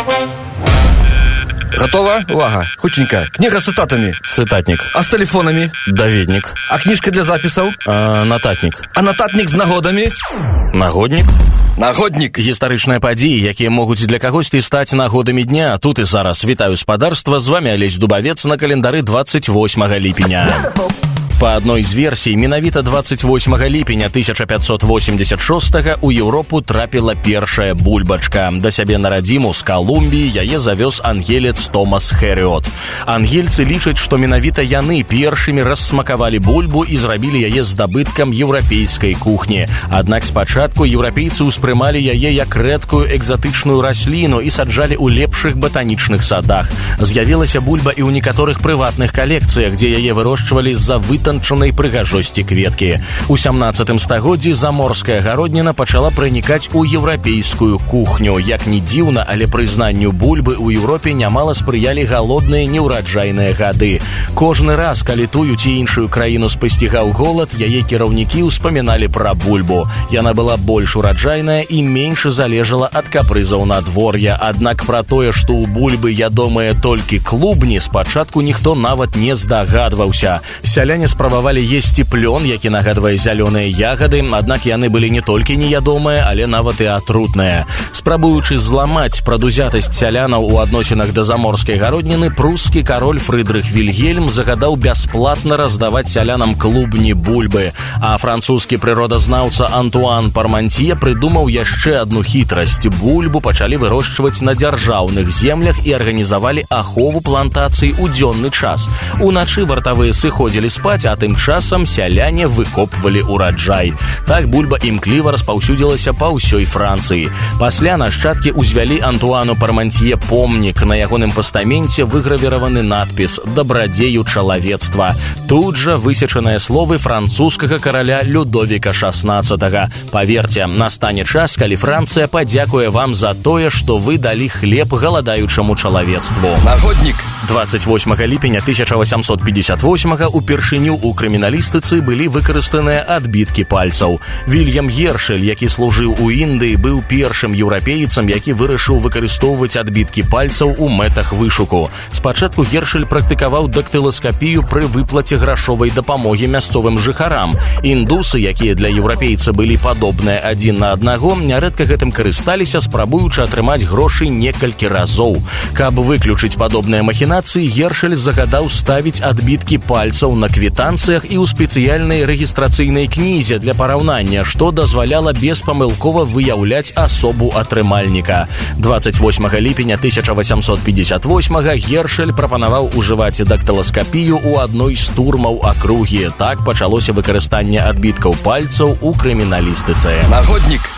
Готова? Увага. Хутенько. Книга с цитатами. Цитатник. А с телефонами? Даведник. А книжка для записаў? Нататник. А нататник з нагодамі? Нагодник. Нагоднік. Гістарычныя падзеі, якія могуць для кагосьці стаць нагодамі дня. Тут і зараз. Вітаю спадарства. З вами Алесь Дубавец на календары 28 ліпеня. Па адной з версій, менавіта 28 ліпеня 1586 у Еўропу трапіла першая бульбачка. Да сябе на радзіму з Калумбіі яе завёз ангелец Томас Херіот. Ангельцы лічаць, што менавіта яны першымі рассмакавалі бульбу і зрабілі яе здабыткам еўрапейскай кухні. Аднак спачатку еўрапейцы ўспрымалі яе як рэдкую экзатычную расліну і саджалі ў лепшых батанічных садах. З'явілася бульба і ў некаторых прыватных калекцыях, дзе яе вырошчвалі з-за вытанчанай прыгажосці кветкі. У 17 стагоддзі заморская гародніна пачала пранікаць у еўрапейскую кухню. Як ні дзіўна, але прызнанню бульбы ў Еўропе нямала спрыялі галодныя неўраджайныя гады. Кожны раз, калі тую ці іншую краіну спасцігаў голад, яе кіраўнікі ўспаміналі пра бульбу. Яна была больш ураджайная і менш залежала ад капрызаў надвор'я. Аднак пра тое, што ў бульбы ядомыя толькі клубні, спачатку ніхто нават не здагадваўся. Сяляне спрабавалі есці плён, які нагадвае зялёныя ягады, аднак яны былі не толькі неядомыя, але нават і атрутныя. Спрабуючы зламаць прадузятасць сялянаў у адносінах да заморскай гародніны, прускі кароль Фрыдрых Вільгельм загадаў бясплатна раздаваць сялянам клубні бульбы, а французскі прыродазнаўца Антуан Пармантье прыдумаў яшчэ адну хітрасць. Бульбу пачалі вырошчваць на дзяржаўных землях і арганізавалі ахову плантацый у дзённы час. Уначы вартавыя сыходзілі спаць, а тым часам сяляне выкопвалі ураджай. Так бульба імкліва распаўсюдзілася па ўсёй Францыі. Пасля нашчадкі ўзвялі Антуану Пармантье помнік. На ягоным пастаменце выгравіраваны надпіс «Дабрадзею чалавецтва». Тут жа высечаныя словы французскага караля Людовіка XVI. Паверце, настане час, калі Францыя падзякуе вам за тое, што вы далі хлеб галадаючаму чалавецтву. Нагоднік. 28 ліпеня 1858 упершыню у крыміналістыцы былі выкарыстаныя адбіткі пальцаў. Вільям Гершель, які служыў у Індыі, быў першым еўрапейцам, які вырашыў выкарыстоўваць адбіткі пальцаў у мэтах вышуку. Спачатку Гершель практыкаваў дактыласкапію пры выплаце грашовай дапамогі мясцовым жыхарам. Індусы, якія для еўрапейца былі падобныя адзін на аднаго, нярэдка гэтым карысталіся, спрабуючы атрымаць грошы некалькі разоў. Каб выключыць падобныя махінацыі, Гершель загадаў ставіць адбіткі пальцаў на квітанцыях і ў спецыяльнай рэгістрацыйнай кнізе для параўнання, што дазваляла беспамылкова выяўляць асобу атрымальніка. 28 ліпеня 1858 Гершель прапанаваў ужываць дактыласкапію ў адной з турмаў акругі. Так пачалося выкарыстанне адбіткаў пальцаў у крыміналістыцы. Нагоднік.